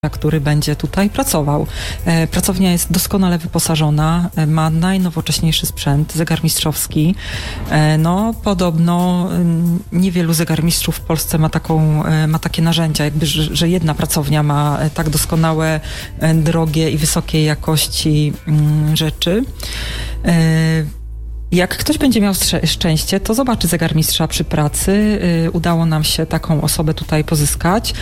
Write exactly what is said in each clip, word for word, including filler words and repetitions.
który będzie tutaj pracował. Pracownia jest doskonale wyposażona, ma najnowocześniejszy sprzęt, zegarmistrzowski. No, podobno niewielu zegarmistrzów w Polsce ma taką, ma takie narzędzia, jakby, że, że jedna pracownia ma tak doskonałe, drogie i wysokiej jakości rzeczy. Jak ktoś będzie miał szczęście, to zobaczy zegarmistrza przy pracy. Udało nam się taką osobę tutaj pozyskać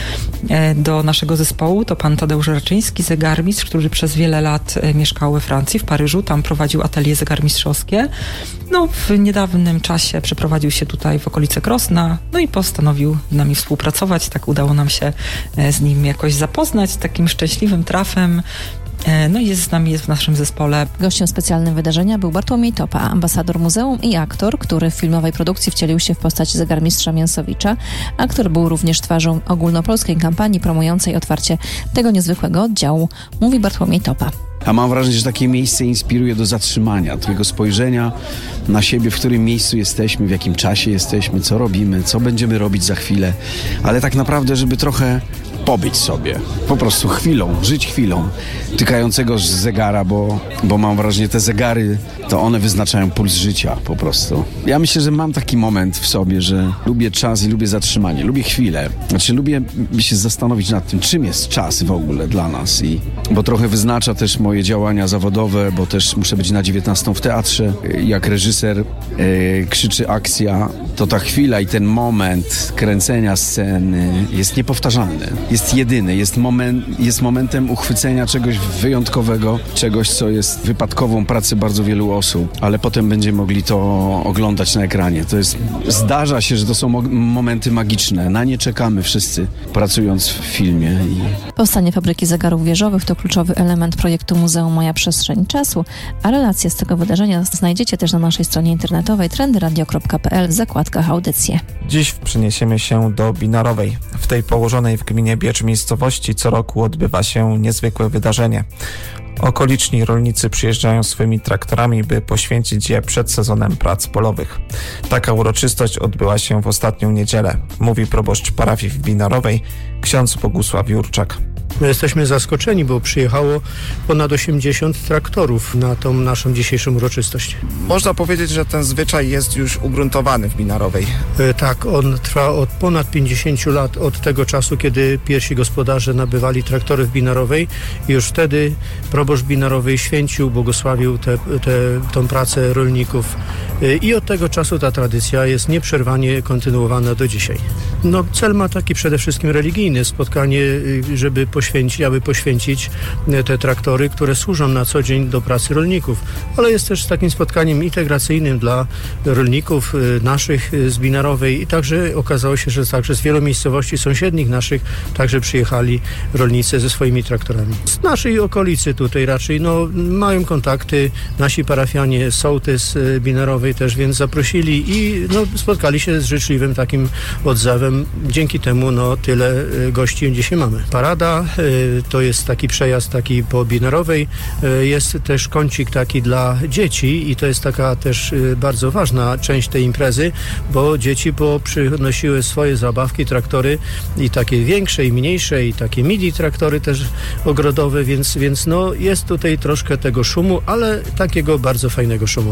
do naszego zespołu. To pan Tadeusz Raczyński, zegarmistrz, który przez wiele lat mieszkał we Francji, w Paryżu. Tam prowadził atelier zegarmistrzowskie. No, w niedawnym czasie przeprowadził się tutaj w okolice Krosna, no i postanowił z nami współpracować. Tak udało nam się z nim jakoś zapoznać, takim szczęśliwym trafem. No i jest z nami, jest w naszym zespole. Gościem specjalnym wydarzenia był Bartłomiej Topa, ambasador muzeum i aktor, który w filmowej produkcji wcielił się w postać zegarmistrza Mięsowicza. Aktor był również twarzą ogólnopolskiej kampanii promującej otwarcie tego niezwykłego oddziału, mówi Bartłomiej Topa. A mam wrażenie, że takie miejsce inspiruje do zatrzymania, twojego spojrzenia na siebie, w którym miejscu jesteśmy, w jakim czasie jesteśmy, co robimy, co będziemy robić za chwilę, ale tak naprawdę, żeby trochę pobyć sobie, po prostu chwilą, żyć chwilą, tykającego z zegara, bo, bo mam wrażenie, te zegary, to one wyznaczają puls życia po prostu. Ja myślę, że mam taki moment w sobie, że lubię czas i lubię zatrzymanie, lubię chwilę. Znaczy lubię się zastanowić nad tym, czym jest czas w ogóle dla nas, i bo trochę wyznacza też moje działania zawodowe, bo też muszę być na dziewiętnastą w teatrze. Jak reżyser e, krzyczy akcja, to ta chwila i ten moment kręcenia sceny jest niepowtarzalny. Jest jedyny, jest, moment, jest momentem uchwycenia czegoś wyjątkowego, czegoś, co jest wypadkową pracy bardzo wielu osób, ale potem będziemy mogli to oglądać na ekranie. To jest, zdarza się, że to są mo- momenty magiczne. Na nie czekamy wszyscy, pracując w filmie. I... Powstanie fabryki zegarów wieżowych to kluczowy element projektu Muzeum Moja Przestrzeń Czasu, a relacje z tego wydarzenia znajdziecie też na naszej stronie internetowej trendy radio kropka p l w zakładkach audycje. Dziś przeniesiemy się do Binarowej. W tej położonej w gminie Biecz miejscowości co roku odbywa się niezwykłe wydarzenie. Okoliczni rolnicy przyjeżdżają swoimi traktorami, by poświęcić je przed sezonem prac polowych. Taka uroczystość odbyła się w ostatnią niedzielę, mówi proboszcz parafii w Binarowej, ksiądz Bogusław Jurczak. My jesteśmy zaskoczeni, bo przyjechało ponad osiemdziesiąt traktorów na tą naszą dzisiejszą uroczystość. Można powiedzieć, że ten zwyczaj jest już ugruntowany w Binarowej. E, tak, on trwa od ponad pięćdziesięciu lat, od tego czasu, kiedy pierwsi gospodarze nabywali traktory w Binarowej. I już wtedy proboszcz Binarowej święcił, błogosławił tę te, te, tą pracę rolników. E, I od tego czasu ta tradycja jest nieprzerwanie kontynuowana do dzisiaj. No, cel ma taki przede wszystkim religijny, spotkanie, żeby poświęcić, aby poświęcić te traktory, które służą na co dzień do pracy rolników. Ale jest też takim spotkaniem integracyjnym dla rolników naszych z Binarowej i także okazało się, że także z wielu miejscowości sąsiednich naszych także przyjechali rolnicy ze swoimi traktorami. Z naszej okolicy tutaj raczej no, mają kontakty nasi parafianie, sołtys Binarowej też, więc zaprosili i no, spotkali się z życzliwym takim odzewem. Dzięki temu no, tyle gości dzisiaj mamy. Parada to jest taki przejazd taki po Binarowej. Jest też kącik taki dla dzieci i to jest taka też bardzo ważna część tej imprezy, bo dzieci bo przynosiły swoje zabawki, traktory i takie większe i mniejsze i takie midi traktory też ogrodowe, więc, więc no jest tutaj troszkę tego szumu, ale takiego bardzo fajnego szumu.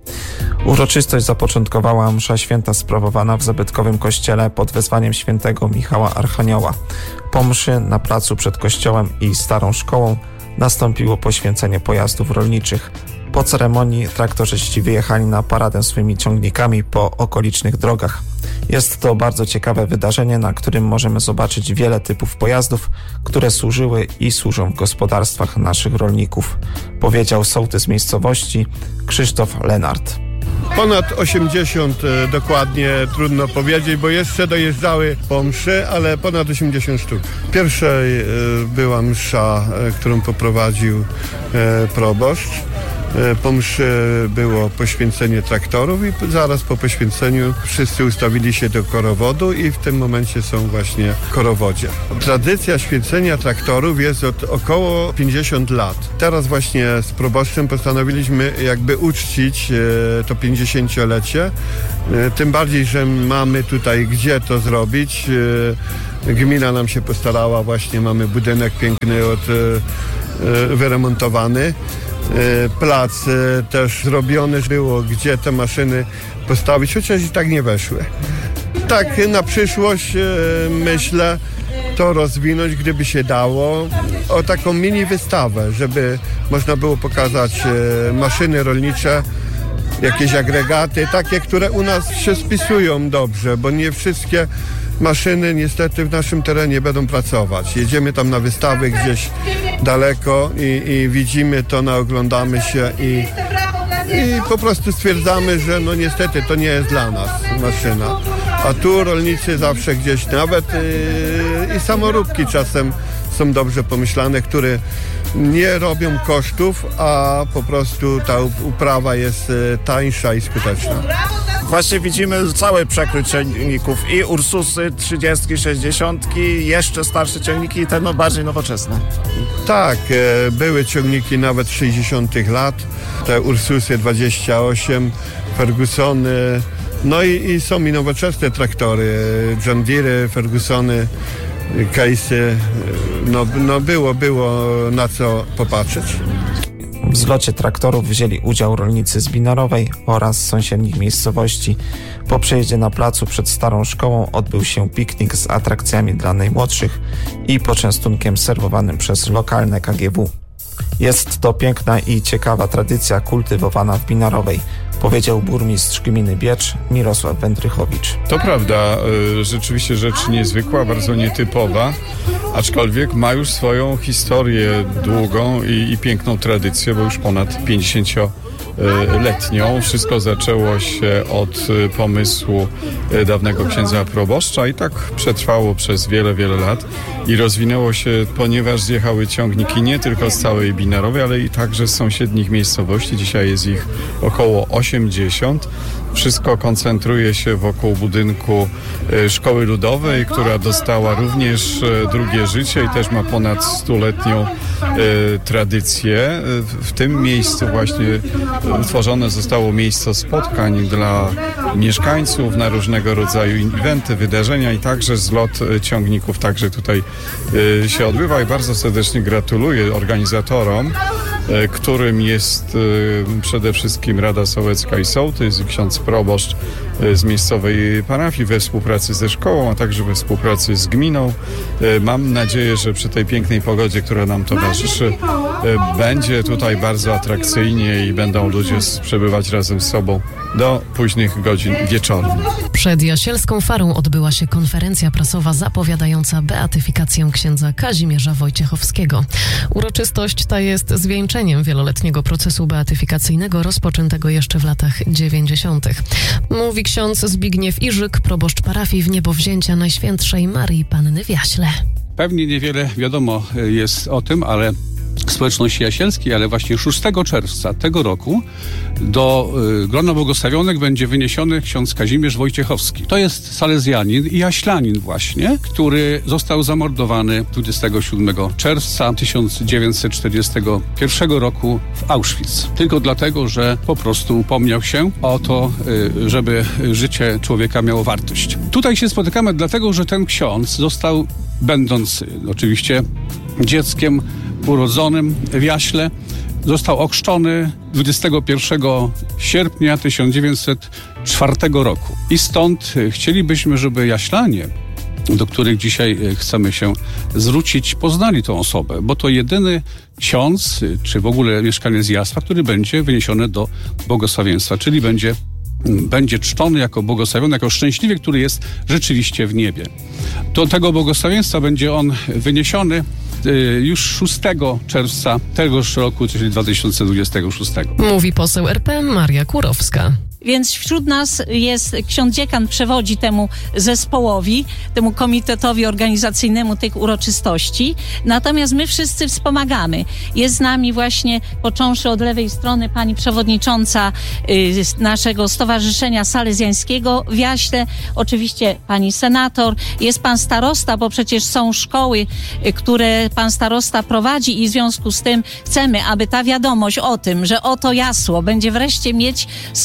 Uroczystość zapoczątkowała msza święta sprawowana w zabytkowym kościele pod wezwaniem świętego Michała Archanioła. Po mszy na placu przed kościołem i starą szkołą nastąpiło poświęcenie pojazdów rolniczych. Po ceremonii traktorzyści wyjechali na paradę swoimi ciągnikami po okolicznych drogach. Jest to bardzo ciekawe wydarzenie, na którym możemy zobaczyć wiele typów pojazdów, które służyły i służą w gospodarstwach naszych rolników, powiedział sołtys miejscowości Krzysztof Lenart. Ponad osiemdziesiąt dokładnie, trudno powiedzieć, bo jeszcze dojeżdżały po mszy, ale ponad osiemdziesiąt sztuk. Pierwszej była msza, którą poprowadził proboszcz. Po mszy było poświęcenie traktorów i zaraz po poświęceniu wszyscy ustawili się do korowodu i w tym momencie są właśnie w korowodzie. Tradycja święcenia traktorów jest od około pięćdziesiąt lat. Teraz właśnie z proboszczem postanowiliśmy jakby uczcić to pięćdziesięciolecie. Tym bardziej, że mamy tutaj gdzie to zrobić. Gmina nam się postarała, właśnie mamy budynek piękny od, wyremontowany. Plac też zrobiony było, gdzie te maszyny postawić, chociaż i tak nie weszły. Tak na przyszłość myślę to rozwinąć, gdyby się dało, o taką mini wystawę, żeby można było pokazać maszyny rolnicze, jakieś agregaty, takie, które u nas się spisują dobrze, bo nie wszystkie maszyny niestety w naszym terenie będą pracować. Jedziemy tam na wystawy gdzieś daleko i, i widzimy to, naoglądamy się i, i po prostu stwierdzamy, że no niestety to nie jest dla nas maszyna. A tu rolnicy zawsze gdzieś, nawet yy, i samoróbki czasem są dobrze pomyślane, które nie robią kosztów, a po prostu ta uprawa jest tańsza i skuteczna. Właśnie widzimy cały przekrój ciągników i Ursusy, trzydziestki, sześćdziesiątki, jeszcze starsze ciągniki i te no, bardziej nowoczesne. Tak, były ciągniki nawet sześćdziesiątych lat, te Ursusy dwadzieścia osiem, Fergusony, no i, i są i nowoczesne traktory, John Deere, Fergusony, Case'y, no, no było, było na co popatrzeć. W zlocie traktorów wzięli udział rolnicy z Binarowej oraz sąsiednich miejscowości. Po przejeździe na placu przed starą szkołą odbył się piknik z atrakcjami dla najmłodszych i poczęstunkiem serwowanym przez lokalne K G W. Jest to piękna i ciekawa tradycja kultywowana w Binarowej, powiedział burmistrz gminy Biecz Mirosław Wędrychowicz. To prawda, rzeczywiście rzecz niezwykła, bardzo nietypowa, aczkolwiek ma już swoją historię długą i, i piękną tradycję, bo już ponad pięćdziesięcioletnią. Wszystko zaczęło się od pomysłu dawnego księdza proboszcza i tak przetrwało przez wiele, wiele lat i rozwinęło się, ponieważ zjechały ciągniki nie tylko z całej Binarowej, ale i także z sąsiednich miejscowości. Dzisiaj jest ich około osiemdziesiąt. Wszystko koncentruje się wokół budynku Szkoły Ludowej, która dostała również drugie życie i też ma ponad stuletnią tradycję. W tym miejscu właśnie utworzone zostało miejsce spotkań dla mieszkańców na różnego rodzaju eventy, wydarzenia i także zlot ciągników także tutaj się odbywa i bardzo serdecznie gratuluję organizatorom, którym jest przede wszystkim Rada Sołecka i Sołtys, ksiądz proboszcz z miejscowej parafii we współpracy ze szkołą, a także we współpracy z gminą. Mam nadzieję, że przy tej pięknej pogodzie, która nam towarzyszy, będzie tutaj bardzo atrakcyjnie i będą ludzie przebywać razem z sobą do późnych godzin wieczornych. Przed Jasielską Farą odbyła się konferencja prasowa zapowiadająca beatyfikację księdza Kazimierza Wojciechowskiego. Uroczystość ta jest zwieńczeniem wieloletniego procesu beatyfikacyjnego rozpoczętego jeszcze w latach dziewięćdziesiątych. Mówi ksiądz Zbigniew Iżyk, proboszcz parafii w Niebowzięcia Najświętszej Maryi Panny w Jaśle. Pewnie niewiele wiadomo jest o tym, ale społeczności jasielskiej, ale właśnie szóstego czerwca tego roku do y, grona błogosławionych będzie wyniesiony ksiądz Kazimierz Wojciechowski. To jest salezjanin i jaślanin właśnie, który został zamordowany dwudziestego siódmego czerwca tysiąc dziewięćset czterdziestego pierwszego roku w Auschwitz. Tylko dlatego, że po prostu upomniał się o to, y, żeby życie człowieka miało wartość. Tutaj się spotykamy dlatego, że ten ksiądz został, będąc oczywiście dzieckiem urodzonym w Jaśle, został ochrzczony dwudziestego pierwszego sierpnia tysiąc dziewięćset czwartego roku. I stąd chcielibyśmy, żeby jaślanie, do których dzisiaj chcemy się zwrócić, poznali tą osobę, bo to jedyny ksiądz, czy w ogóle mieszkaniec Jasła, który będzie wyniesiony do błogosławieństwa, czyli będzie będzie czczony jako błogosławiony, jako szczęśliwy, który jest rzeczywiście w niebie. Do tego błogosławieństwa będzie on wyniesiony już szóstego czerwca tegoż roku, czyli dwa tysiące dwudziestego szóstego. Mówi poseł R P Maria Kurowska. Więc wśród nas jest ksiądz dziekan, przewodzi temu zespołowi, temu komitetowi organizacyjnemu tych uroczystości. Natomiast my wszyscy wspomagamy. Jest z nami właśnie, począwszy od lewej strony, pani przewodnicząca y, naszego Stowarzyszenia Salezjańskiego w Jaśle, oczywiście pani senator, jest pan starosta, bo przecież są szkoły, y, które pan starosta prowadzi i w związku z tym chcemy, aby ta wiadomość o tym, że oto Jasło będzie wreszcie mieć swojego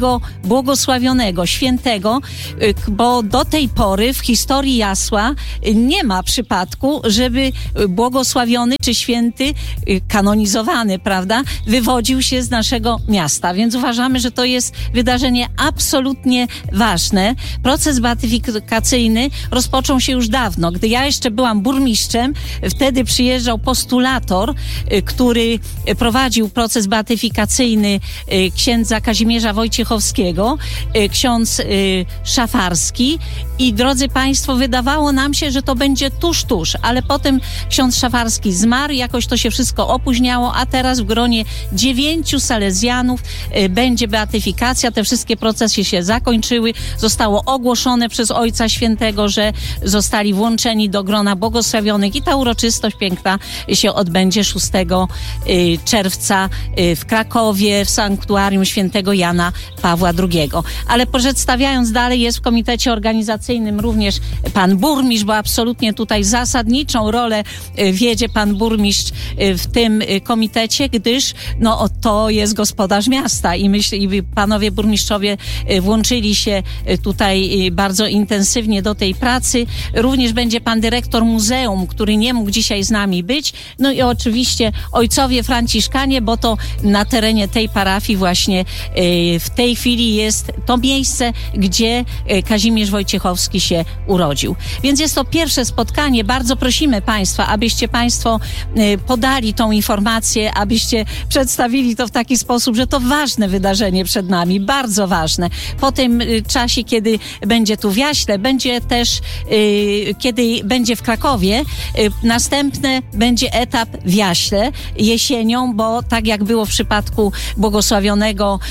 naszego błogosławionego, świętego, bo do tej pory w historii Jasła nie ma przypadku, żeby błogosławiony czy święty, kanonizowany, prawda, wywodził się z naszego miasta. Więc uważamy, że to jest wydarzenie absolutnie ważne. Proces beatyfikacyjny rozpoczął się już dawno. Gdy ja jeszcze byłam burmistrzem, wtedy przyjeżdżał postulator, który prowadził proces beatyfikacyjny księdza Kazimierza Wojciechowskiego, ksiądz Szafarski i drodzy Państwo, wydawało nam się, że to będzie tuż, tuż, ale potem ksiądz Szafarski zmarł, jakoś to się wszystko opóźniało, a teraz w gronie dziewięciu salezjanów będzie beatyfikacja. Te wszystkie procesy się zakończyły. Zostało ogłoszone przez Ojca Świętego, że zostali włączeni do grona błogosławionych i ta uroczystość piękna się odbędzie szóstego czerwca w Krakowie, w sanktuarium świętego Jana Pawła drugiego. Ale przedstawiając dalej, jest w komitecie organizacyjnym również pan burmistrz, bo absolutnie tutaj zasadniczą rolę wiedzie pan burmistrz w tym komitecie, gdyż no, to jest gospodarz miasta i myślę, i panowie burmistrzowie włączyli się tutaj bardzo intensywnie do tej pracy. Również będzie pan dyrektor muzeum, który nie mógł dzisiaj z nami być. No i oczywiście ojcowie franciszkanie, bo to na terenie tej parafii właśnie w tej chwili jest to miejsce, gdzie Kazimierz Wojciechowski się urodził. Więc jest to pierwsze spotkanie. Bardzo prosimy Państwa, abyście Państwo podali tą informację, abyście przedstawili to w taki sposób, że to ważne wydarzenie przed nami, bardzo ważne. Po tym czasie, kiedy będzie tu w Jaśle, będzie też, kiedy będzie w Krakowie, następny będzie etap w Jaśle jesienią, bo tak jak było w przypadku błogosławionego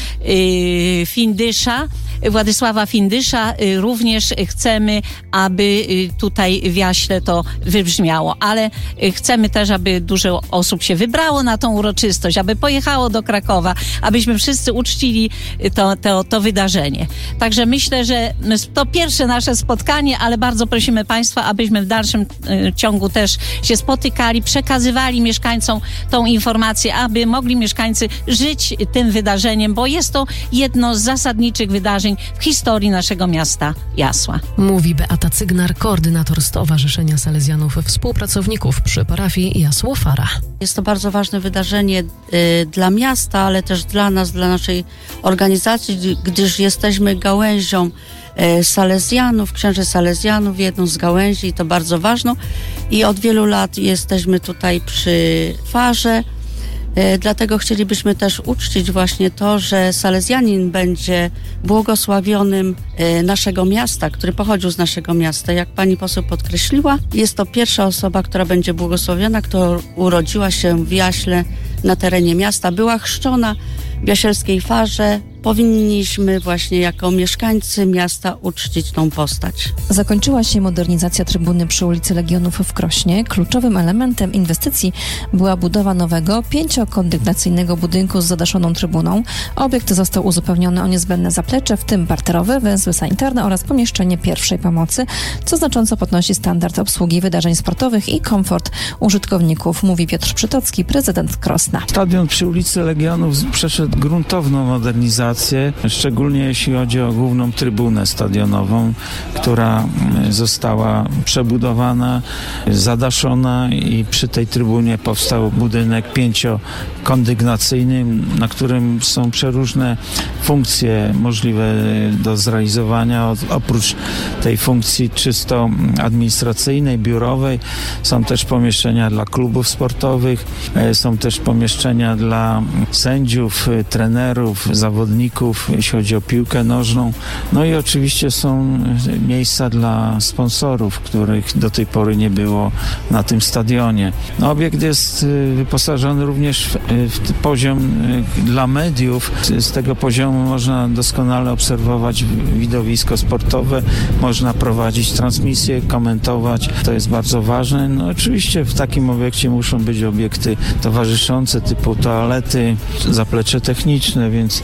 Findysza, Władysława Findysza, również chcemy, aby tutaj w Jaśle to wybrzmiało, ale chcemy też, aby dużo osób się wybrało na tą uroczystość, aby pojechało do Krakowa, abyśmy wszyscy uczcili to, to, to wydarzenie. Także myślę, że to pierwsze nasze spotkanie, ale bardzo prosimy Państwa, abyśmy w dalszym ciągu też się spotykali, przekazywali mieszkańcom tą informację, aby mogli mieszkańcy żyć tym wydarzeniem, bo jest to jedno z zasadniczych wydarzeń w historii naszego miasta Jasła. Mówi Beata Cygnar, koordynator Stowarzyszenia Salezjanów Współpracowników przy parafii Jasło-Fara. Jest to bardzo ważne wydarzenie y, dla miasta, ale też dla nas, dla naszej organizacji, gdyż jesteśmy gałęzią y, salezjanów, księży salezjanów, jedną z gałęzi i to bardzo ważną. I od wielu lat jesteśmy tutaj przy farze. Dlatego chcielibyśmy też uczcić właśnie to, że salezjanin będzie błogosławionym naszego miasta, który pochodził z naszego miasta. Jak pani poseł podkreśliła, jest to pierwsza osoba, która będzie błogosławiona, która urodziła się w Jaśle na terenie miasta, była chrzczona w jasielskiej farze. Powinniśmy właśnie jako mieszkańcy miasta uczcić tą postać. Zakończyła się modernizacja trybuny przy ulicy Legionów w Krośnie. Kluczowym elementem inwestycji była budowa nowego, pięciokondygnacyjnego budynku z zadaszoną trybuną. Obiekt został uzupełniony o niezbędne zaplecze, w tym parterowe, węzły sanitarne oraz pomieszczenie pierwszej pomocy, co znacząco podnosi standard obsługi wydarzeń sportowych i komfort użytkowników, mówi Piotr Przytocki, prezydent Krosna. Stadion przy ulicy Legionów przeszedł gruntowną modernizację, szczególnie jeśli chodzi o główną trybunę stadionową, która została przebudowana, zadaszona i przy tej trybunie powstał budynek pięciokondygnacyjny, na którym są przeróżne funkcje możliwe do zrealizowania. Oprócz tej funkcji czysto administracyjnej, biurowej, są też pomieszczenia dla klubów sportowych, są też pomieszczenia dla sędziów, trenerów, zawodników, jeśli chodzi o piłkę nożną. No i oczywiście są miejsca dla sponsorów, których do tej pory nie było na tym stadionie. No, obiekt jest wyposażony również w, w poziom dla mediów. Z tego poziomu można doskonale obserwować widowisko sportowe, można prowadzić transmisje, komentować. To jest bardzo ważne. No oczywiście w takim obiekcie muszą być obiekty towarzyszące typu toalety, zaplecze techniczne, więc, więc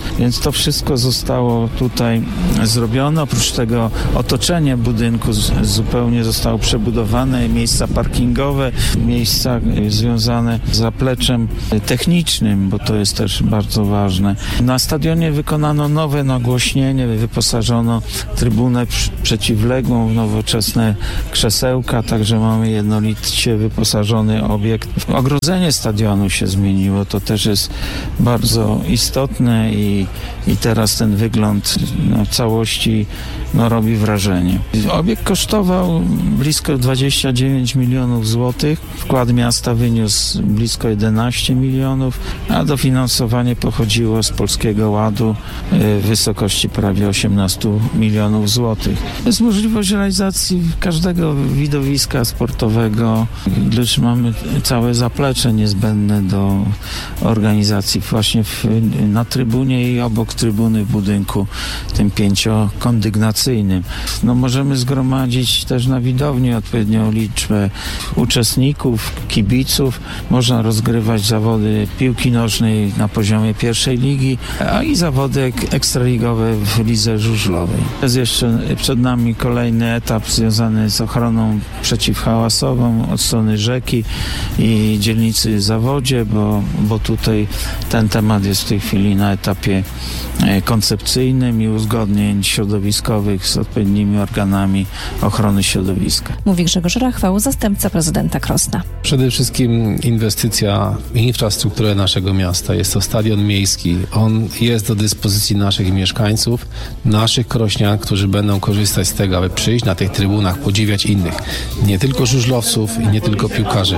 to wszystko zostało tutaj zrobione. Oprócz tego otoczenie budynku zupełnie zostało przebudowane, miejsca parkingowe, miejsca związane z zapleczem technicznym, bo to jest też bardzo ważne. Na stadionie wykonano nowe nagłośnienie, wyposażono trybunę przeciwległą w nowoczesne krzesełka, także mamy jednolicie wyposażony obiekt. Ogrodzenie stadionu się zmieniło, to też jest bardzo istotne i, i teraz ten wygląd no, całości no, robi wrażenie. Obiekt kosztował blisko dwadzieścia dziewięć milionów złotych, wkład miasta wyniósł blisko jedenaście milionów, a dofinansowanie pochodziło z Polskiego Ładu w wysokości prawie osiemnaście milionów złotych. Jest możliwość realizacji każdego widowiska sportowego, gdyż mamy całe zaplecze niezbędne do organizacji właśnie w, na trybunie i obok trybuny w budynku tym pięciokondygnacyjnym. No, możemy zgromadzić też na widowni odpowiednią liczbę uczestników, kibiców. Można rozgrywać zawody piłki nożnej na poziomie pierwszej ligi, a i zawody ekstraligowe w lidze żużlowej. Jest jeszcze przed nami kolejny etap związany z ochroną przeciwhałasową od strony rzeki i dzielnicy Zawodzie, bo, bo tutaj ten temat jest w tej chwili na etapie koncepcyjnym i uzgodnień środowiskowych z odpowiednimi organami ochrony środowiska. Mówi Grzegorz Rachwał, zastępca prezydenta Krosna. Przede wszystkim inwestycja w infrastrukturę naszego miasta. Jest to stadion miejski. On jest do dyspozycji naszych mieszkańców, naszych krośnian, którzy będą korzystać z tego, aby przyjść na tych trybunach, podziwiać innych. Nie tylko żużlowców i nie tylko piłkarzy.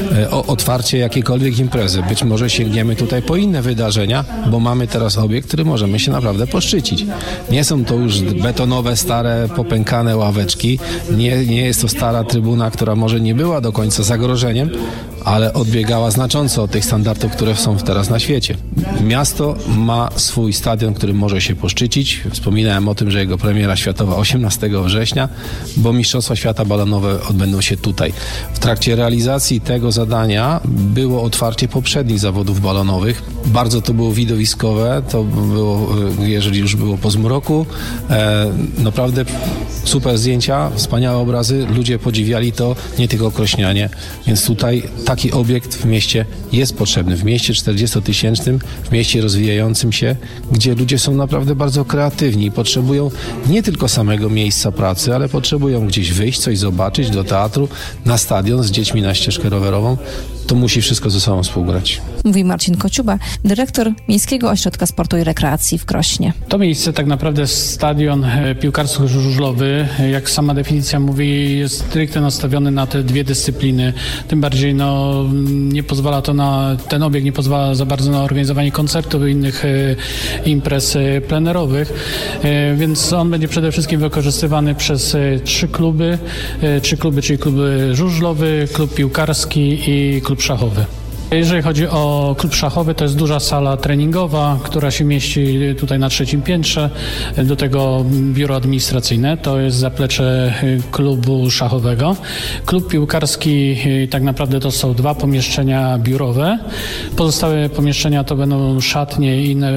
O otwarcie jakiejkolwiek imprezy. Być może sięgniemy tutaj po inne wydarzenia, bo mamy teraz obiekt, który możemy się naprawdę poszczycić. Nie są to już betonowe, stare, popękane ławeczki. Nie, nie jest to stara trybuna, która może nie była do końca zagrożeniem, ale odbiegała znacząco od tych standardów, które są teraz na świecie. Miasto ma swój stadion, który może się poszczycić. Wspominałem o tym, że jego premiera światowa osiemnastego września, bo Mistrzostwa Świata balonowe odbędą się tutaj. W trakcie realizacji tego zadania było otwarcie poprzednich zawodów balonowych. Bardzo to było widowiskowe, to było, jeżeli już było po zmroku, e, naprawdę super zdjęcia, wspaniałe obrazy, ludzie podziwiali to, nie tylko krośnianie, więc tutaj taki obiekt w mieście jest potrzebny, w mieście czterdziestotysięcznym, w mieście rozwijającym się, gdzie ludzie są naprawdę bardzo kreatywni i potrzebują nie tylko samego miejsca pracy, ale potrzebują gdzieś wyjść, coś zobaczyć, do teatru, na stadion z dziećmi na ścieżkę rowerową. To musi wszystko ze sobą współgrać. Mówi Marcin Kociuba, dyrektor Miejskiego Ośrodka Sportu i Rekreacji w Krośnie. To miejsce tak naprawdę stadion piłkarsko-żużlowy, jak sama definicja mówi, jest stricte nastawiony na te dwie dyscypliny. Tym bardziej no, nie pozwala to na, ten obiekt nie pozwala za bardzo na organizowanie koncertów i innych e, imprez e, plenerowych, e, więc on będzie przede wszystkim wykorzystywany przez e, trzy kluby, e, trzy kluby, czyli klub żużlowy, klub piłkarski i klub szachowy. Jeżeli chodzi o klub szachowy, to jest duża sala treningowa, która się mieści tutaj na trzecim piętrze. Do tego biuro administracyjne, to jest zaplecze klubu szachowego. Klub piłkarski tak naprawdę to są dwa pomieszczenia biurowe. Pozostałe pomieszczenia to będą szatnie i inne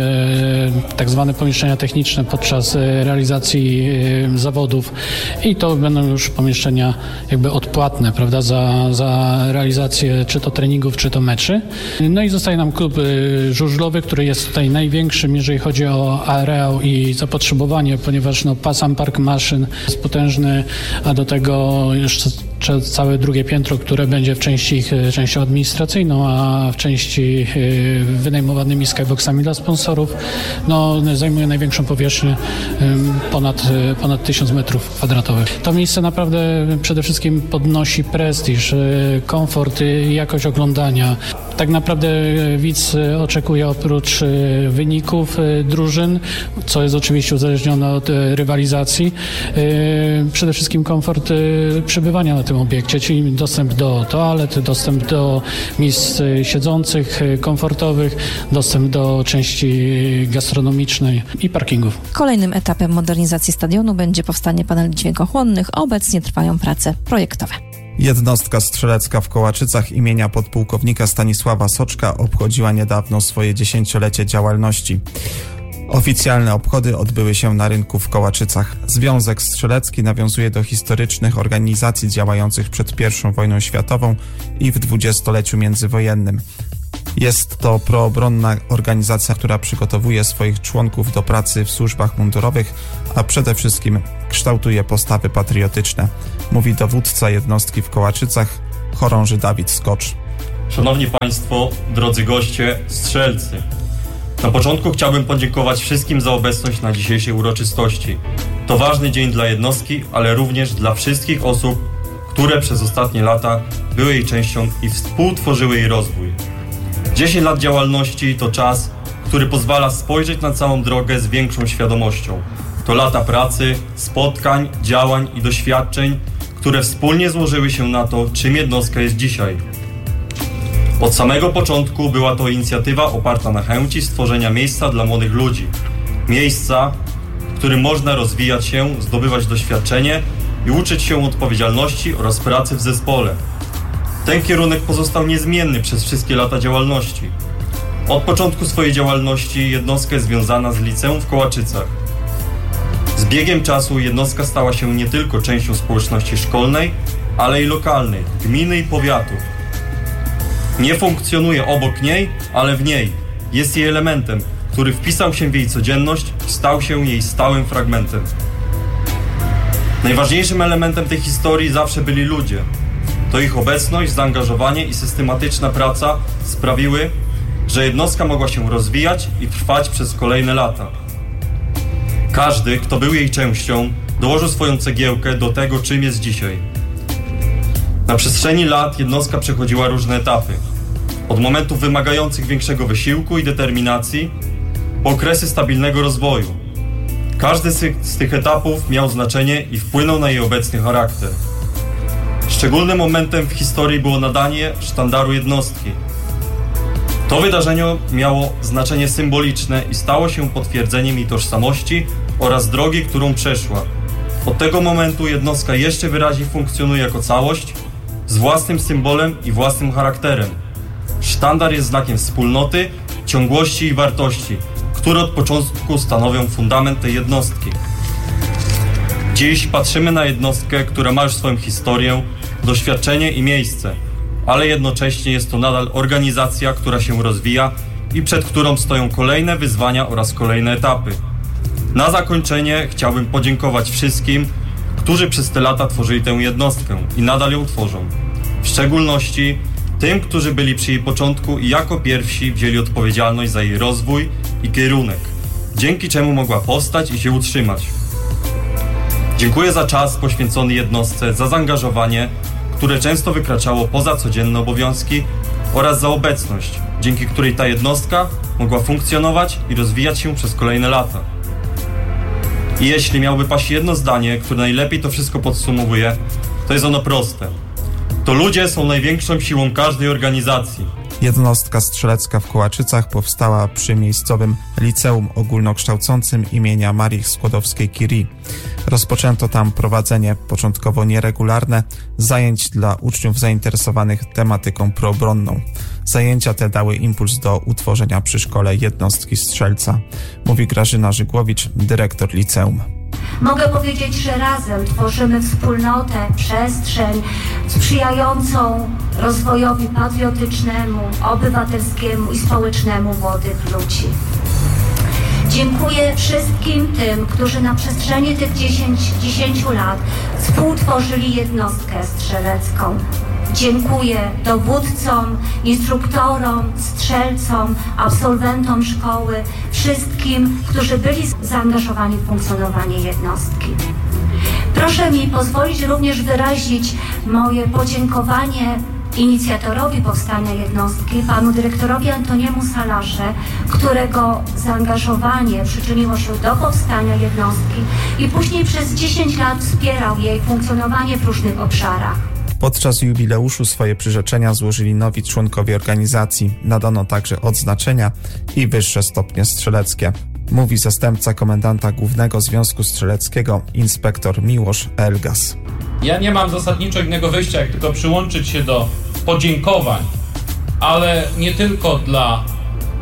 tak zwane pomieszczenia techniczne podczas realizacji zawodów i to będą już pomieszczenia jakby odpłatne, prawda, za, za realizację czy to treningów, czy to meczy. No i zostaje nam klub żużlowy, który jest tutaj największym, jeżeli chodzi o areał i zapotrzebowanie, ponieważ no, sam park maszyn jest potężny, a do tego jeszcze całe drugie piętro, które będzie w części ich częścią administracyjną, a w części wynajmowanymi skyboxami dla sponsorów, no, zajmuje największą powierzchnię, ponad, ponad tysiąc metrów kwadratowych. To miejsce naprawdę przede wszystkim podnosi prestiż, komfort i jakość oglądania. Tak naprawdę widz oczekuje oprócz wyników drużyn, co jest oczywiście uzależnione od rywalizacji, przede wszystkim komfort przebywania na tym obiekcie, czyli dostęp do toalet, dostęp do miejsc siedzących, komfortowych, dostęp do części gastronomicznej i parkingów. Kolejnym etapem modernizacji stadionu będzie powstanie paneli dźwiękochłonnych. Obecnie trwają prace projektowe. Jednostka strzelecka w Kołaczycach imienia podpułkownika Stanisława Soczka obchodziła niedawno swoje dziesięciolecie działalności. Oficjalne obchody odbyły się na rynku w Kołaczycach. Związek Strzelecki nawiązuje do historycznych organizacji działających przed pierwszą wojną światową i w dwudziestoleciu międzywojennym. Jest to proobronna organizacja, która przygotowuje swoich członków do pracy w służbach mundurowych, a przede wszystkim kształtuje postawy patriotyczne, mówi dowódca jednostki w Kołaczycach, chorąży Dawid Skocz. Szanowni Państwo, drodzy goście, strzelcy. Na początku chciałbym podziękować wszystkim za obecność na dzisiejszej uroczystości. To ważny dzień dla jednostki, ale również dla wszystkich osób, które przez ostatnie lata były jej częścią i współtworzyły jej rozwój. dziesięć lat działalności to czas, który pozwala spojrzeć na całą drogę z większą świadomością. To lata pracy, spotkań, działań i doświadczeń, które wspólnie złożyły się na to, czym jednostka jest dzisiaj. Od samego początku była to inicjatywa oparta na chęci stworzenia miejsca dla młodych ludzi. Miejsca, w którym można rozwijać się, zdobywać doświadczenie i uczyć się odpowiedzialności oraz pracy w zespole. Ten kierunek pozostał niezmienny przez wszystkie lata działalności. Od początku swojej działalności jednostka jest związana z liceum w Kołaczycach. Z biegiem czasu jednostka stała się nie tylko częścią społeczności szkolnej, ale i lokalnej, gminy i powiatu. Nie funkcjonuje obok niej, ale w niej. Jest jej elementem, który wpisał się w jej codzienność i stał się jej stałym fragmentem. Najważniejszym elementem tej historii zawsze byli ludzie. To ich obecność, zaangażowanie i systematyczna praca sprawiły, że jednostka mogła się rozwijać i trwać przez kolejne lata. Każdy, kto był jej częścią, dołożył swoją cegiełkę do tego, czym jest dzisiaj. Na przestrzeni lat jednostka przechodziła różne etapy. Od momentów wymagających większego wysiłku i determinacji, po okresy stabilnego rozwoju. Każdy z tych etapów miał znaczenie i wpłynął na jej obecny charakter. Szczególnym momentem w historii było nadanie sztandaru jednostki. To wydarzenie miało znaczenie symboliczne i stało się potwierdzeniem jej tożsamości oraz drogi, którą przeszła. Od tego momentu jednostka jeszcze wyraźniej funkcjonuje jako całość, z własnym symbolem i własnym charakterem. Sztandar jest znakiem wspólnoty, ciągłości i wartości, które od początku stanowią fundament tej jednostki. Dziś patrzymy na jednostkę, która ma już swoją historię, doświadczenie i miejsce, ale jednocześnie jest to nadal organizacja, która się rozwija i przed którą stoją kolejne wyzwania oraz kolejne etapy. Na zakończenie chciałbym podziękować wszystkim, którzy przez te lata tworzyli tę jednostkę i nadal ją tworzą. W szczególności tym, którzy byli przy jej początku i jako pierwsi wzięli odpowiedzialność za jej rozwój i kierunek, dzięki czemu mogła powstać i się utrzymać. Dziękuję za czas poświęcony jednostce, za zaangażowanie, które często wykraczało poza codzienne obowiązki, oraz za obecność, dzięki której ta jednostka mogła funkcjonować i rozwijać się przez kolejne lata. I jeśli miałby paść jedno zdanie, które najlepiej to wszystko podsumowuje, to jest ono proste. To ludzie są największą siłą każdej organizacji. Jednostka strzelecka w Kołaczycach powstała przy miejscowym liceum ogólnokształcącym imienia Marii Skłodowskiej-Curie. Rozpoczęto tam prowadzenie, początkowo nieregularne, zajęć dla uczniów zainteresowanych tematyką proobronną. Zajęcia te dały impuls do utworzenia przy szkole jednostki strzelca, mówi Grażyna Żygłowicz, dyrektor liceum. Mogę powiedzieć, że razem tworzymy wspólnotę, przestrzeń sprzyjającą rozwojowi patriotycznemu, obywatelskiemu i społecznemu młodych ludzi. Dziękuję wszystkim tym, którzy na przestrzeni tych dziesięciu lat współtworzyli jednostkę strzelecką. Dziękuję dowódcom, instruktorom, strzelcom, absolwentom szkoły, wszystkim, którzy byli zaangażowani w funkcjonowanie jednostki. Proszę mi pozwolić również wyrazić moje podziękowanie inicjatorowi powstania jednostki, panu dyrektorowi Antoniemu Salarze, którego zaangażowanie przyczyniło się do powstania jednostki i później przez dziesięć lat wspierał jej funkcjonowanie w różnych obszarach. Podczas jubileuszu swoje przyrzeczenia złożyli nowi członkowie organizacji. Nadano także odznaczenia i wyższe stopnie strzeleckie. Mówi zastępca komendanta Głównego Związku Strzeleckiego, inspektor Miłosz Elgas. Ja nie mam zasadniczo innego wyjścia, jak tylko przyłączyć się do podziękowań, ale nie tylko dla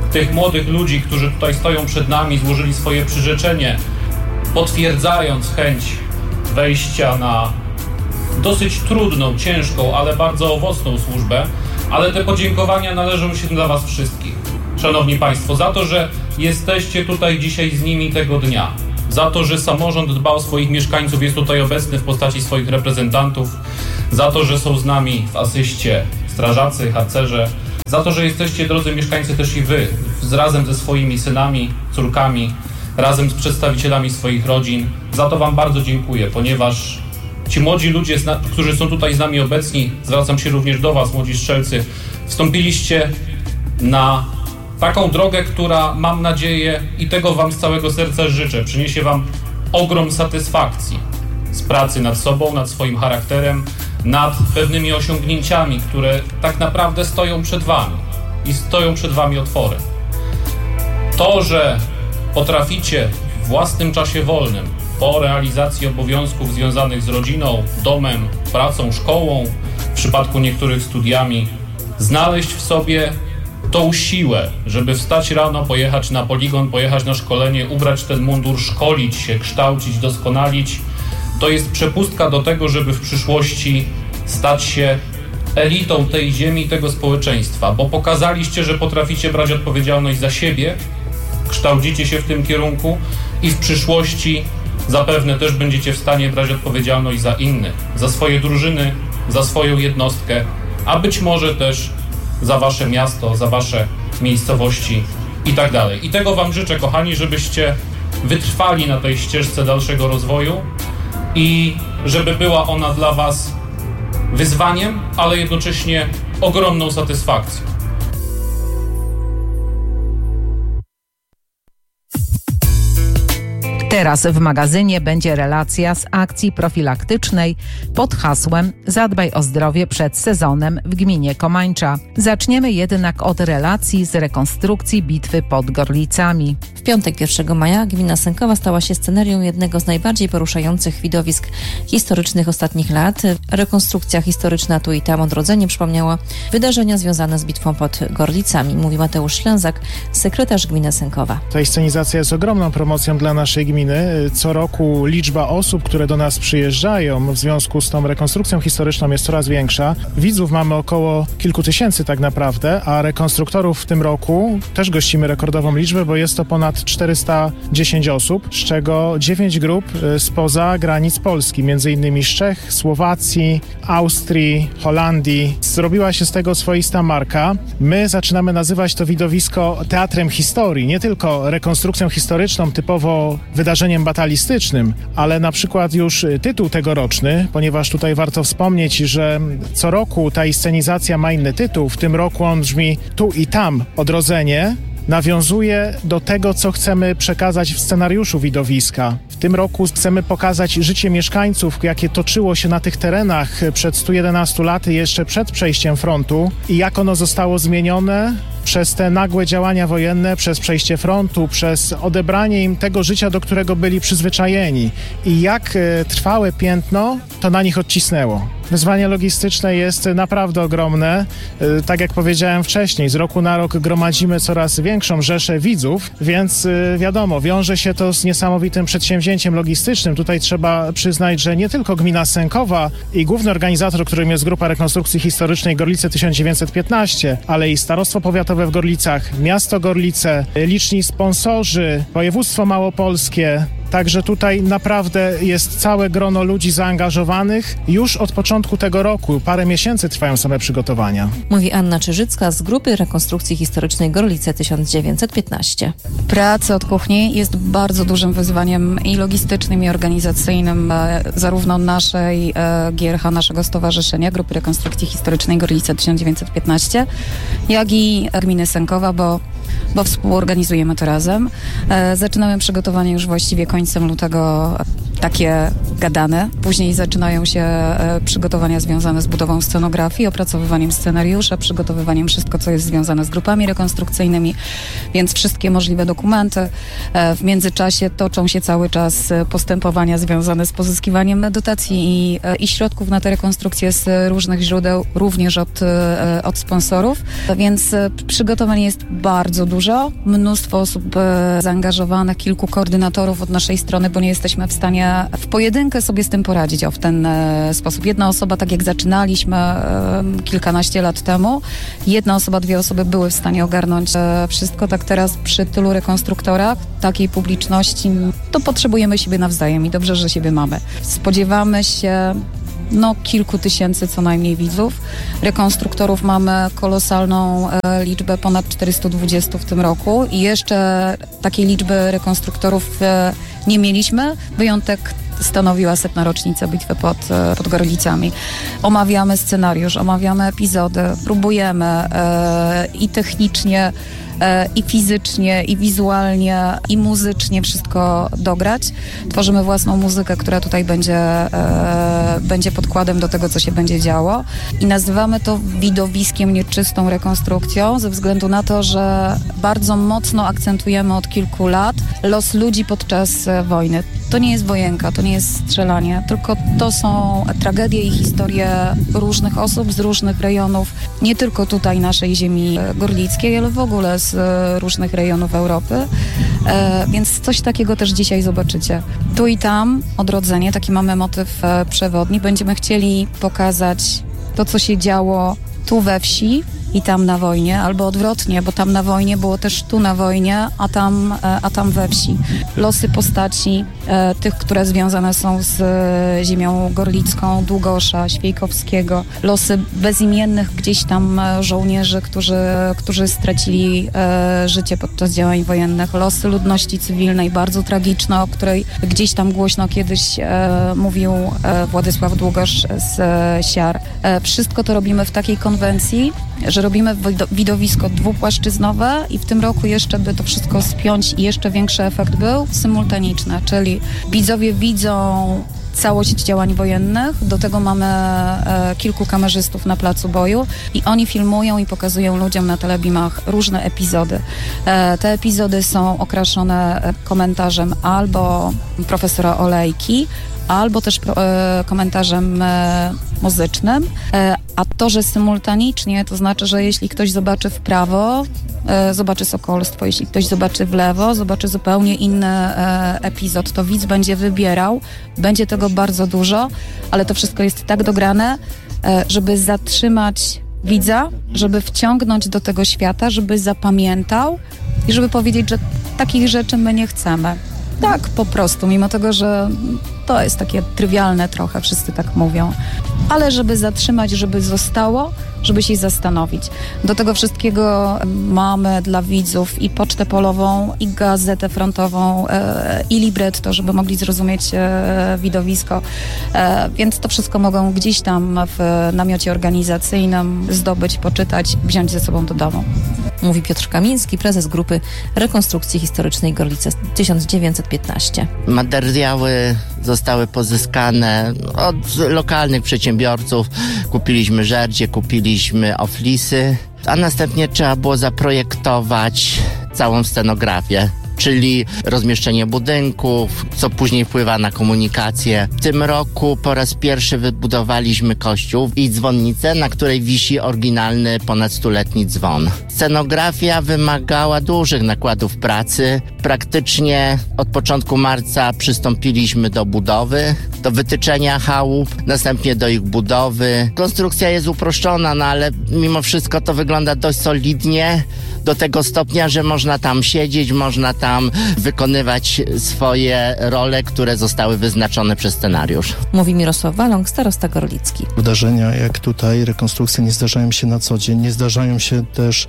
tych młodych ludzi, którzy tutaj stoją przed nami, złożyli swoje przyrzeczenie, potwierdzając chęć wejścia na dosyć trudną, ciężką, ale bardzo owocną służbę, ale te podziękowania należą się dla was wszystkich, szanowni państwo, za to, że jesteście tutaj dzisiaj z nimi tego dnia, za to, że samorząd dba o swoich mieszkańców, jest tutaj obecny w postaci swoich reprezentantów, za to, że są z nami w asyście strażacy, harcerze, za to, że jesteście, drodzy mieszkańcy, też i wy, z, razem ze swoimi synami, córkami, razem z przedstawicielami swoich rodzin. Za to wam bardzo dziękuję, ponieważ ci młodzi ludzie, którzy są tutaj z nami obecni, zwracam się również do was, młodzi strzelcy, wstąpiliście na taką drogę, która, mam nadzieję, i tego wam z całego serca życzę, przyniesie wam ogrom satysfakcji z pracy nad sobą, nad swoim charakterem, nad pewnymi osiągnięciami, które tak naprawdę stoją przed wami i stoją przed wami otworem. To, że potraficie w własnym czasie wolnym, po realizacji obowiązków związanych z rodziną, domem, pracą, szkołą, w przypadku niektórych studiami, znaleźć w sobie tą siłę, żeby wstać rano, pojechać na poligon, pojechać na szkolenie, ubrać ten mundur, szkolić się, kształcić, doskonalić, to jest przepustka do tego, żeby w przyszłości stać się elitą tej ziemi, tego społeczeństwa, bo pokazaliście, że potraficie brać odpowiedzialność za siebie, kształcicie się w tym kierunku i w przyszłości zapewne też będziecie w stanie brać odpowiedzialność za innych, za swoje drużyny, za swoją jednostkę, a być może też za wasze miasto, za wasze miejscowości i tak dalej. I tego wam życzę, kochani, żebyście wytrwali na tej ścieżce dalszego rozwoju i żeby była ona dla was wyzwaniem, ale jednocześnie ogromną satysfakcją. Teraz w magazynie będzie relacja z akcji profilaktycznej pod hasłem Zadbaj o zdrowie przed sezonem w gminie Komańcza. Zaczniemy jednak od relacji z rekonstrukcji bitwy pod Gorlicami. W piątek pierwszego maja gmina Sękowa stała się scenarią jednego z najbardziej poruszających widowisk historycznych ostatnich lat. Rekonstrukcja historyczna tu i tam odrodzenie przypomniała wydarzenia związane z bitwą pod Gorlicami, mówi Mateusz Ślęzak, sekretarz gminy Sękowa. Ta scenizacja jest ogromną promocją dla naszej gminy. Co roku liczba osób, które do nas przyjeżdżają w związku z tą rekonstrukcją historyczną jest coraz większa. Widzów mamy około kilku tysięcy tak naprawdę, a rekonstruktorów w tym roku też gościmy rekordową liczbę, bo jest to ponad czterysta dziesięć osób, z czego dziewięć grup spoza granic Polski, między innymi z Czech, Słowacji, Austrii, Holandii. Zrobiła się z tego swoista marka. My zaczynamy nazywać to widowisko teatrem historii, nie tylko rekonstrukcją historyczną typowo wydarzeniem batalistycznym, ale na przykład już tytuł tegoroczny, ponieważ tutaj warto wspomnieć, że co roku ta inscenizacja ma inny tytuł. W tym roku on brzmi Tu i tam odrodzenie. Nawiązuje do tego, co chcemy przekazać w scenariuszu widowiska. W tym roku chcemy pokazać życie mieszkańców, jakie toczyło się na tych terenach przed stu jedenastu laty, jeszcze przed przejściem frontu i jak ono zostało zmienione przez te nagłe działania wojenne, przez przejście frontu, przez odebranie im tego życia, do którego byli przyzwyczajeni i jak e, trwałe piętno to na nich odcisnęło. Wyzwanie logistyczne jest naprawdę ogromne. E, tak jak powiedziałem wcześniej, z roku na rok gromadzimy coraz większą rzeszę widzów, więc e, wiadomo, wiąże się to z niesamowitym przedsięwzięciem logistycznym. Tutaj trzeba przyznać, że nie tylko gmina Sękowa i główny organizator, którym jest Grupa Rekonstrukcji Historycznej Gorlice tysiąc dziewięćset piętnaście, ale i Starostwo Powiatowe w Gorlicach, miasto Gorlice, liczni sponsorzy, województwo małopolskie. Także tutaj naprawdę jest całe grono ludzi zaangażowanych. Już od początku tego roku, parę miesięcy trwają same przygotowania. Mówi Anna Czyżycka z Grupy Rekonstrukcji Historycznej Gorlice tysiąc dziewięćset piętnaście. Praca od kuchni jest bardzo dużym wyzwaniem i logistycznym, i organizacyjnym, zarówno naszej G R H, naszego stowarzyszenia, Grupy Rekonstrukcji Historycznej Gorlice tysiąc dziewięćset piętnaście, jak i gminy Sękowa, bo bo współorganizujemy to razem. E, zaczynamy przygotowanie już właściwie końcem lutego, takie gadane. Później zaczynają się e, przygotowania związane z budową scenografii, opracowywaniem scenariusza, przygotowywaniem wszystko, co jest związane z grupami rekonstrukcyjnymi, więc wszystkie możliwe dokumenty. E, w międzyczasie toczą się cały czas postępowania związane z pozyskiwaniem dotacji i, e, i środków na te rekonstrukcje z różnych źródeł, również od, e, od sponsorów, więc e, przygotowań jest bardzo dużo. Mnóstwo osób e, zaangażowanych, kilku koordynatorów od naszej strony, bo nie jesteśmy w stanie w pojedynkę sobie z tym poradzić o, w ten e, sposób. Jedna osoba, tak jak zaczynaliśmy e, kilkanaście lat temu, jedna osoba, dwie osoby były w stanie ogarnąć e, wszystko, tak teraz przy tylu rekonstruktorach, takiej publiczności, to potrzebujemy siebie nawzajem i dobrze, że siebie mamy. Spodziewamy się no kilku tysięcy co najmniej widzów. Rekonstruktorów mamy kolosalną e, liczbę, ponad czterysta dwadzieścia w tym roku i jeszcze takiej liczby rekonstruktorów e, nie mieliśmy. Wyjątek stanowiła setna rocznica bitwy pod, e, pod Gorlicami. Omawiamy scenariusz, omawiamy epizody, próbujemy e, i technicznie, i fizycznie, i wizualnie, i muzycznie wszystko dograć. Tworzymy własną muzykę, która tutaj będzie, e, będzie podkładem do tego, co się będzie działo. I nazywamy to widowiskiem, nieczystą rekonstrukcją, ze względu na to, że bardzo mocno akcentujemy od kilku lat los ludzi podczas e, wojny. To nie jest wojenka, to nie jest strzelanie, tylko to są tragedie i historie różnych osób z różnych rejonów, nie tylko tutaj naszej ziemi gorlickiej, ale w ogóle z różnych rejonów Europy, e, więc coś takiego też dzisiaj zobaczycie. Tu i tam odrodzenie, taki mamy motyw e, przewodni. Będziemy chcieli pokazać to, co się działo tu we wsi i tam na wojnie, albo odwrotnie, bo tam na wojnie było też tu na wojnie, a tam, a tam we wsi. Losy postaci, e, tych, które związane są z e, ziemią gorlicką, Długosza, Świejkowskiego. Losy bezimiennych gdzieś tam żołnierzy, którzy, którzy stracili e, życie podczas działań wojennych. Losy ludności cywilnej, bardzo tragiczne, o której gdzieś tam głośno kiedyś e, mówił e, Władysław Długosz z e, Siar. E, wszystko to robimy w takiej konwencji, że robimy widowisko dwupłaszczyznowe i w tym roku jeszcze, by to wszystko spiąć i jeszcze większy efekt był, symultaniczne, czyli widzowie widzą całość działań wojennych, do tego mamy e, kilku kamerzystów na placu boju i oni filmują i pokazują ludziom na telebimach różne epizody. E, te epizody są okraszone komentarzem albo profesora Olejki, albo też pro, e, komentarzem e, muzycznym, e, a to, że symultanicznie, to znaczy, że jeśli ktoś zobaczy w prawo, e, zobaczy Sokolstwo, jeśli ktoś zobaczy w lewo, zobaczy zupełnie inny e, epizod, to widz będzie wybierał, będzie tego bardzo dużo, ale to wszystko jest tak dograne, e, żeby zatrzymać widza, żeby wciągnąć do tego świata, żeby zapamiętał i żeby powiedzieć, że takich rzeczy my nie chcemy. Tak, po prostu, mimo tego, że to jest takie trywialne trochę, wszyscy tak mówią. Ale żeby zatrzymać, żeby zostało, żeby się zastanowić. Do tego wszystkiego mamy dla widzów i pocztę polową, i gazetę frontową, e, i libretto, żeby mogli zrozumieć e, widowisko. E, więc to wszystko mogą gdzieś tam w namiocie organizacyjnym zdobyć, poczytać, wziąć ze sobą do domu. Mówi Piotr Kamiński, prezes Grupy Rekonstrukcji Historycznej Gorlice tysiąc dziewięćset piętnaście. Materiały zostały pozyskane od lokalnych przedsiębiorców. Kupiliśmy żerdzie, kupiliśmy oflisy, a następnie trzeba było zaprojektować całą scenografię, czyli rozmieszczenie budynków, co później wpływa na komunikację. W tym roku po raz pierwszy wybudowaliśmy kościół i dzwonnicę, na której wisi oryginalny ponad stuletni dzwon. Scenografia wymagała dużych nakładów pracy. Praktycznie od początku marca przystąpiliśmy do budowy, do wytyczenia chałup, następnie do ich budowy. Konstrukcja jest uproszczona, no ale mimo wszystko to wygląda dość solidnie, do tego stopnia, że można tam siedzieć, można tam wykonywać swoje role, które zostały wyznaczone przez scenariusz. Mówi Mirosław Waląg, starosta gorlicki. Wydarzenia jak tutaj, rekonstrukcje nie zdarzają się na co dzień, nie zdarzają się też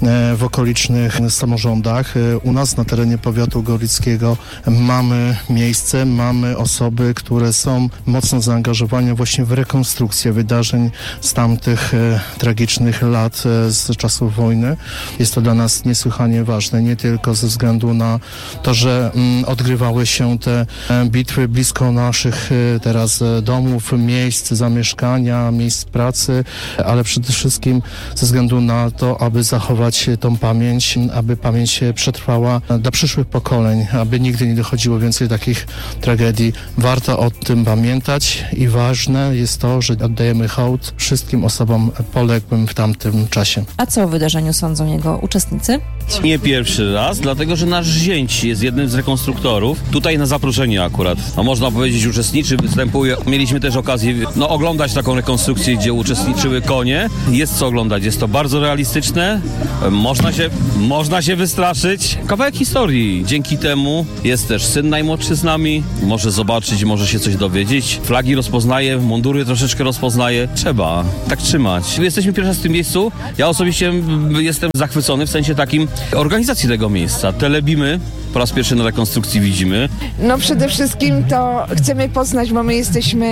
w okolicznych samorządach. U nas na terenie powiatu gorlickiego mamy miejsce, mamy osoby, które są mocno zaangażowani właśnie w rekonstrukcję wydarzeń z tamtych e, tragicznych lat e, z czasów wojny. Jest to dla nas niesłychanie ważne, nie tylko ze względu na to, że mm, odgrywały się te e, bitwy blisko naszych e, teraz e, domów, miejsc zamieszkania, miejsc pracy, ale przede wszystkim ze względu na to, aby zachować tą pamięć, aby pamięć przetrwała dla przyszłych pokoleń, aby nigdy nie dochodziło więcej takich tragedii. Warto o tym pamiętać i ważne jest to, że oddajemy hołd wszystkim osobom poległym w tamtym czasie. A co o wydarzeniu sądzą jego uczestnicy? Nie pierwszy raz, dlatego że nasz zięć jest jednym z rekonstruktorów. Tutaj na zaproszenie akurat, no można powiedzieć, uczestniczy, występuje. Mieliśmy też okazję no, oglądać taką rekonstrukcję, gdzie uczestniczyły konie. Jest co oglądać, jest to bardzo realistyczne. Można się, można się wystraszyć. Kawałek historii. Dzięki temu jest też syn najmłodszy z nami. Może zobaczyć, może się coś dowiedzieć. Flagi rozpoznaje, mundury troszeczkę rozpoznaje. Trzeba tak trzymać. Jesteśmy pierwszy raz w tym miejscu. Ja osobiście jestem zachwycony w sensie takim organizacji tego miejsca. Telebimy po raz pierwszy na rekonstrukcji widzimy. No przede wszystkim to chcemy poznać, bo my jesteśmy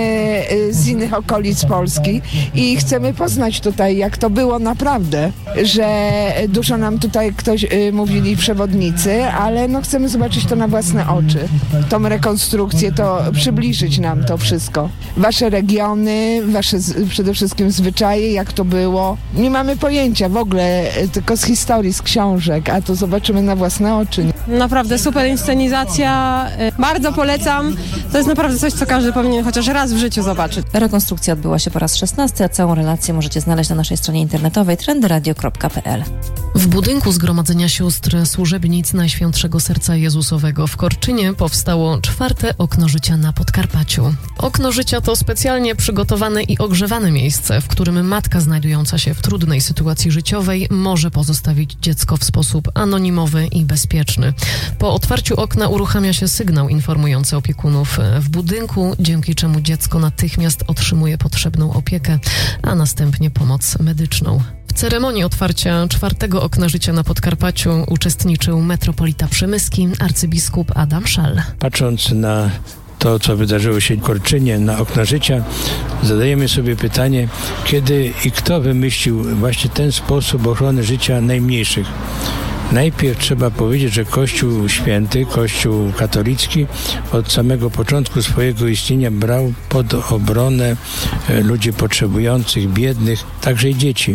z innych okolic Polski i chcemy poznać tutaj, jak to było naprawdę, że dużo nam tutaj ktoś y, mówili przewodnicy, ale no chcemy zobaczyć to na własne oczy, tą rekonstrukcję, to przybliżyć nam to wszystko. Wasze regiony, wasze z, przede wszystkim zwyczaje, jak to było. Nie mamy pojęcia w ogóle, tylko z historii, z książek, a to zobaczymy na własne oczy. Naprawdę super inscenizacja, bardzo polecam. To jest naprawdę coś, co każdy powinien chociaż raz w życiu zobaczyć. Rekonstrukcja odbyła się po raz szesnasty, a całą relację możecie znaleźć na naszej stronie internetowej trendy radio kropka p l. W budynku Zgromadzenia Sióstr Służebnic Najświętszego Serca Jezusowego w Korczynie powstało czwarte okno życia na Podkarpaciu. Okno życia to specjalnie przygotowane i ogrzewane miejsce, w którym matka znajdująca się w trudnej sytuacji życiowej może pozostawić dziecko w sposób anonimowy i bezpieczny. Po otwarciu okna uruchamia się sygnał informujący opiekunów w budynku, dzięki czemu dziecko natychmiast otrzymuje potrzebną opiekę, a następnie pomoc medyczną. W ceremonii otwarcia czwartego okna życia na Podkarpaciu uczestniczył metropolita przemyski, arcybiskup Adam Szal. Patrząc na to, co wydarzyło się w Korczynie, na okna życia, zadajemy sobie pytanie, kiedy i kto wymyślił właśnie ten sposób ochrony życia najmniejszych. Najpierw trzeba powiedzieć, że Kościół Święty, Kościół katolicki od samego początku swojego istnienia brał pod obronę ludzi potrzebujących, biednych, także i dzieci.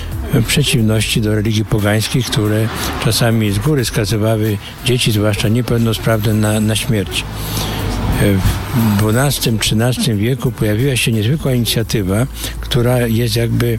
W przeciwności do religii pogańskich, które czasami z góry skazywały dzieci, zwłaszcza niepełnosprawne, na, na śmierć. W dwunastym trzynastym wieku pojawiła się niezwykła inicjatywa, która jest jakby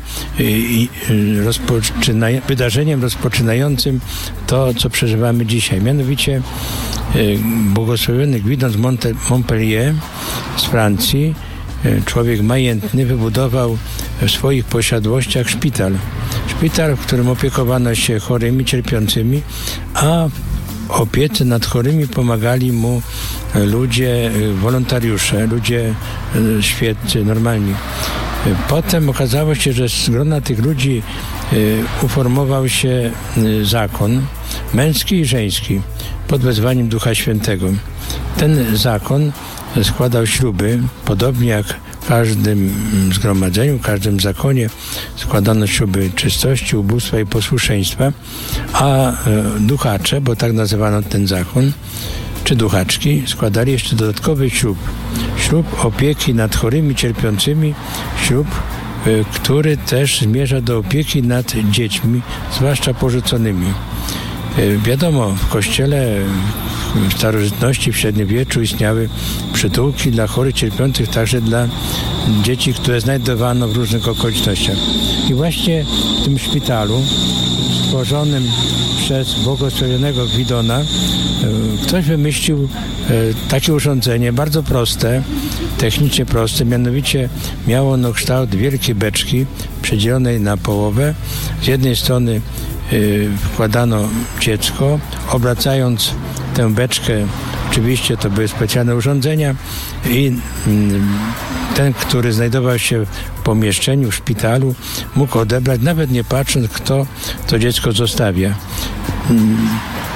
rozpoczyna, wydarzeniem rozpoczynającym to, co przeżywamy dzisiaj. Mianowicie błogosławiony Guidon z Montpellier z Francji, człowiek majętny, wybudował w swoich posiadłościach szpital. Szpital, w którym opiekowano się chorymi, cierpiącymi, a opiece nad chorymi pomagali mu ludzie, wolontariusze, ludzie świeccy, normalni. Potem okazało się, że z grona tych ludzi uformował się zakon męski i żeński pod wezwaniem Ducha Świętego. Ten zakon składał śluby, podobnie jak w każdym zgromadzeniu, w każdym zakonie składano śluby czystości, ubóstwa i posłuszeństwa, a duchacze, bo tak nazywano ten zakon, czy duchaczki, składali jeszcze dodatkowy ślub. Ślub opieki nad chorymi, cierpiącymi, ślub, który też zmierza do opieki nad dziećmi, zwłaszcza porzuconymi. Wiadomo, w Kościele w starożytności, w średniowieczu istniały przytułki dla chorych, cierpiących, także dla dzieci, które znajdowano w różnych okolicznościach. I właśnie w tym szpitalu stworzonym przez błogosławionego Guidona ktoś wymyślił takie urządzenie, bardzo proste, technicznie proste, mianowicie miało ono kształt wielkiej beczki przedzielonej na połowę. Z jednej strony wkładano dziecko, obracając tę beczkę, oczywiście to były specjalne urządzenia i ten, który znajdował się w pomieszczeniu, w szpitalu, mógł odebrać, nawet nie patrząc, kto to dziecko zostawia.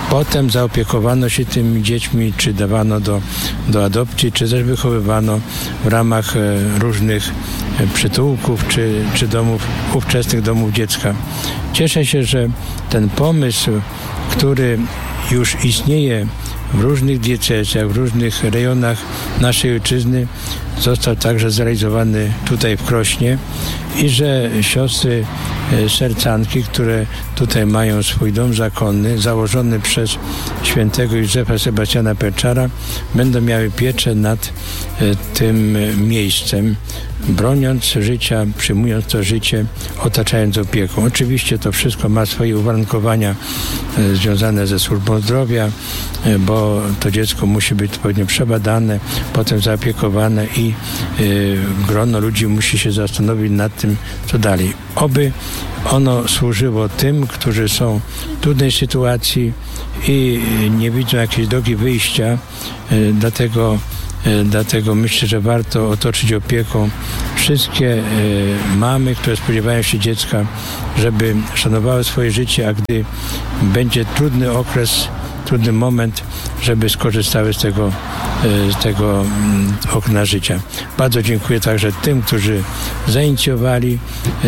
Potem zaopiekowano się tymi dziećmi, czy dawano do, do adopcji, czy też wychowywano w ramach różnych przytułków, czy, czy domów, ówczesnych domów dziecka. Cieszę się, że ten pomysł, który już istnieje w różnych diecezjach, w różnych rejonach naszej ojczyzny, został także zrealizowany tutaj w Krośnie i że siostry sercanki, które tutaj mają swój dom zakonny, założony przez świętego Józefa Sebastiana Perczara, będą miały pieczę nad tym miejscem, broniąc życia, przyjmując to życie, otaczając opieką. Oczywiście to wszystko ma swoje uwarunkowania e, związane ze służbą zdrowia, e, bo to dziecko musi być odpowiednio przebadane, potem zaopiekowane i e, grono ludzi musi się zastanowić nad tym, co dalej. Oby ono służyło tym, którzy są w trudnej sytuacji i nie widzą jakiejś drogi wyjścia, e, dlatego Dlatego myślę, że warto otoczyć opieką wszystkie mamy, które spodziewają się dziecka, żeby szanowały swoje życie, a gdy będzie trudny okres, trudny moment, żeby skorzystały z tego, z tego okna życia. Bardzo dziękuję także tym, którzy zainicjowali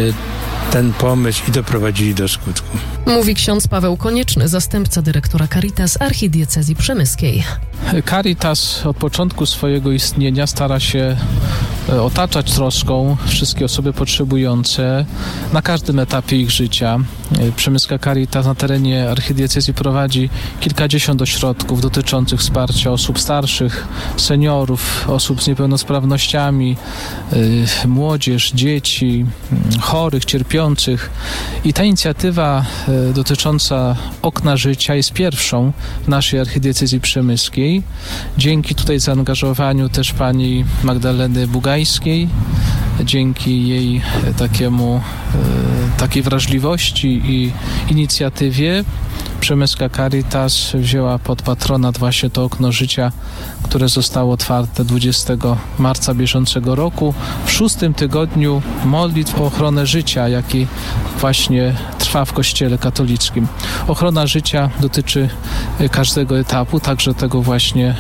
ten pomysł i doprowadzili do skutku. Mówi ksiądz Paweł Konieczny, zastępca dyrektora Caritas Archidiecezji Przemyskiej. Caritas od początku swojego istnienia stara się otaczać troską wszystkie osoby potrzebujące na każdym etapie ich życia. Przemyska Caritas na terenie archidiecezji prowadzi kilkadziesiąt ośrodków dotyczących wsparcia osób starszych, seniorów, osób z niepełnosprawnościami, młodzież, dzieci, chorych, cierpiących. I ta inicjatywa dotycząca okna życia jest pierwszą w naszej archidiecezji przemyskiej. Dzięki tutaj zaangażowaniu też pani Magdaleny Bugajskiej, dzięki jej takiemu, takiej wrażliwości i inicjatywie Przemyska Caritas wzięła pod patronat właśnie to okno życia, które zostało otwarte dwudziestego marca bieżącego roku w szóstym tygodniu modlitw o ochronę życia, jaki właśnie trwa w Kościele katolickim. Ochrona życia dotyczy każdego etapu, także tego właśnie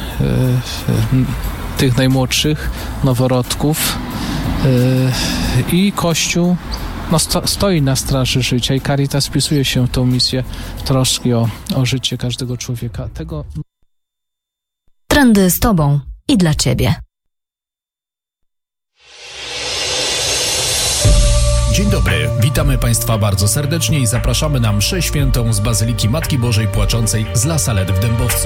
tych najmłodszych, noworodków i Kościół no, sto, stoi na straży życia i Caritas wpisuje się w tą misję troski o, o życie każdego człowieka. Tego... Trendy z Tobą i dla Ciebie. Dzień dobry, witamy Państwa bardzo serdecznie i zapraszamy na mszę świętą z Bazyliki Matki Bożej Płaczącej z La Salette w Dębowcu.